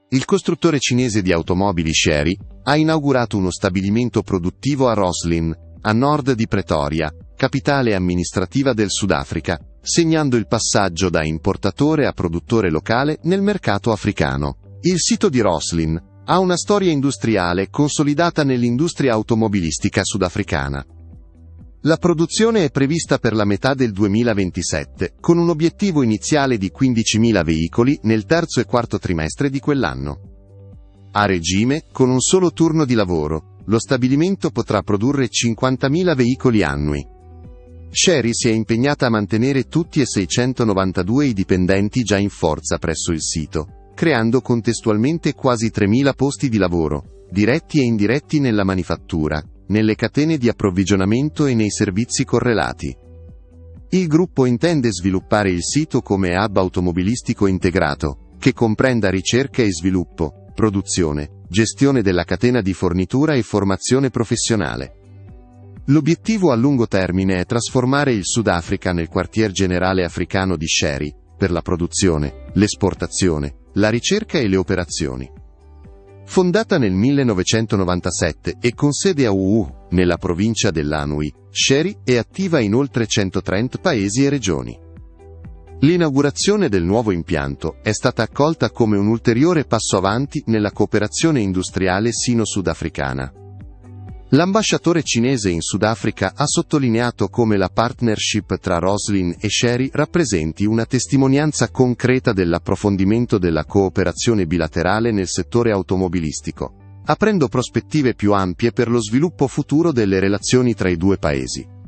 Il costruttore cinese di automobili Chery ha inaugurato uno stabilimento produttivo a Roslyn, a nord di Pretoria, capitale amministrativa del Sudafrica, segnando il passaggio da importatore a produttore locale nel mercato africano. Il sito di Roslyn ha una storia industriale consolidata nell'industria automobilistica sudafricana. La produzione è prevista per la metà del 2027, con un obiettivo iniziale di 15.000 veicoli nel terzo e quarto trimestre di quell'anno. A regime, con un solo turno di lavoro, lo stabilimento potrà produrre 50.000 veicoli annui. Chery si è impegnata a mantenere tutti e 692 i dipendenti già in forza presso il sito, creando contestualmente quasi 3.000 posti di lavoro, diretti e indiretti nella manifattura, nelle catene di approvvigionamento e nei servizi correlati. Il gruppo intende sviluppare il sito come hub automobilistico integrato, che comprenda ricerca e sviluppo, produzione, gestione della catena di fornitura e formazione professionale. L'obiettivo a lungo termine è trasformare il Sudafrica nel quartier generale africano di Chery, per la produzione, l'esportazione, la ricerca e le operazioni. Fondata nel 1997 e con sede a UU, nella provincia dell'Anhui, Chery è attiva in oltre 130 paesi e regioni. L'inaugurazione del nuovo impianto è stata accolta come un ulteriore passo avanti nella cooperazione industriale sino-sudafricana. L'ambasciatore cinese in Sudafrica ha sottolineato come la partnership tra Roslyn e Chery rappresenti una testimonianza concreta dell'approfondimento della cooperazione bilaterale nel settore automobilistico, aprendo prospettive più ampie per lo sviluppo futuro delle relazioni tra i due paesi.